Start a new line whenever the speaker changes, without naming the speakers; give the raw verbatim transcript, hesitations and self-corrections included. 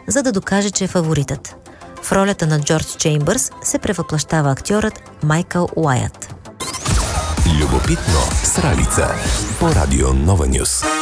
за да докаже, че е фаворитът. В ролята на Джордж Чеймбърс се превъплъщава актьорът Майкъл Уайат.
Любопитно с Ралица по Радио Нова Нюс.